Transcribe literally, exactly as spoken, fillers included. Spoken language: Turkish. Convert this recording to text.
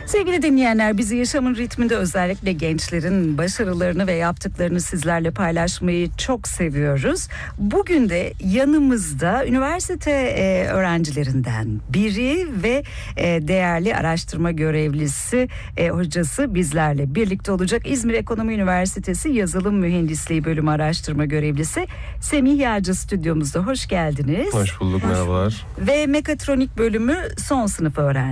Sevgili dinleyenler, bizi yaşamın ritminde özellikle gençlerin başarılarını ve yaptıklarını sizlerle paylaşmayı çok seviyoruz. Bugün de yanımızda üniversite e, öğrencilerinden biri ve e, değerli araştırma görevlisi e, hocası bizlerle birlikte olacak. İzmir Ekonomi Üniversitesi Yazılım Mühendisliği Bölümü Araştırma Görevlisi Semih Yağcı stüdyomuzda. Hoş geldiniz. Hoş bulduk, merhabalar. Ve Mekatronik Bölümü son sınıf öğrencisi.